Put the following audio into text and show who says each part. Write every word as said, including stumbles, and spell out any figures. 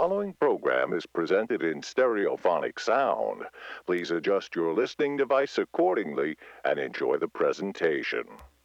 Speaker 1: following program is presented in stereophonic sound. Please adjust your listening device accordingly and enjoy the presentation.